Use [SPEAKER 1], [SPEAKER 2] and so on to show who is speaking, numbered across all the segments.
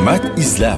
[SPEAKER 1] hikmat izlab.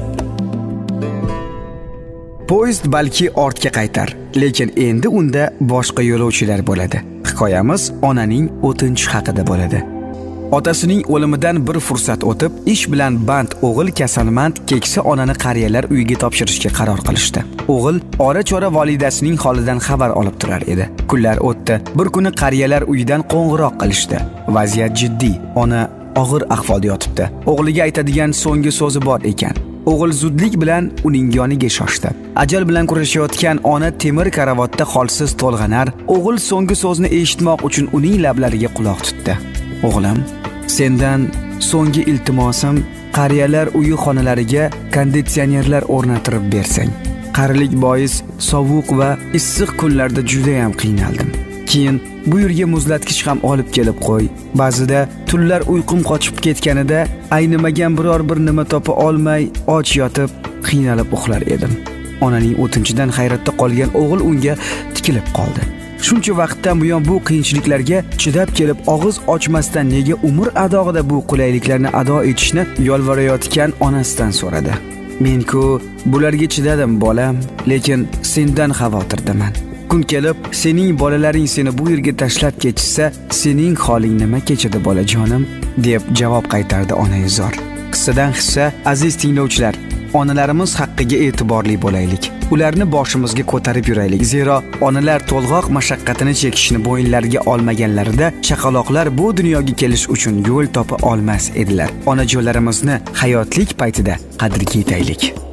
[SPEAKER 2] Poyezd balki ortga qaytar, lekin endi unda boshqa yo'lovchilar bo'ladi. Hikoyamiz onaning o'tinchi haqida bo'ladi. Otasining o'limidan bir fursat o'tib, ish bilan band o'g'il kasalmand keksa onani qariyalar uyiga topshirishga qaror qilishdi. O'g'il ora-chora volidasining holidan xabar olib turar edi. Kunlar o'tdi. Bir kuni qariyalar uyidan qo'ng'iroq qilishdi. Vaziyat jiddiy. Ona og'ir ahvolda yotibdi. O'g'liga aytadigan so'nggi so'zi bor ekan. O'g'il zudlik bilan uning yoniga shoshdi. Ajal bilan kurashayotgan ona temir karavotda holsiz to'lg'anar. O'g'il so'nggi so'zni eshitmoq uchun uning lablariga quloq tutdi. O'g'lim, sendan so'nggi iltimosim qariyalar uyi xonalariga konditsionerlar o'rnatirib bersang. Qarilik bois sovuq va issiq kunlarda juda ham qiynaldim. Keyin bu yerga muzlatkich ham olib kelib qo'y. Ba'zida tunlar uyqum qochib ketganida aynimagan biror bir nima topa olmay och yotib, qiynalib uxlar edim. Onaning o'tinchidan hayratda qolgan o'g'il unga tikilib qoldi. Shuncha vaqtdan buyon bu qiyinchiliklarga chidab kelib, og'iz ochmasdan nega umr adog'ida bu qulayliklarni ado etishni yolvorayotgan onasidan so'radi. Men-ku bularga chidadim bolam, lekin sendan xavotirdaman. Kun kelib, sening bolalaring seni bu yerga tashlab ketishsa, sening holing nima kechadi bolajonim, deb javob qaytardi onaizor. Qissadan hissa, aziz tinglovchilar, onalarimiz haqqiga e'tiborli bo'laylik. Ularni boshimizga ko'tarib yuraylik. Zero onalar to'lg'oq mashaqqatini chekishni bo'yinlariga olmaganlarida chaqaloqlar bu dunyoga kelish uchun yo'l topa olmas edilar. Onajonlarimizni hayotlik paytida qadriga yetaylik.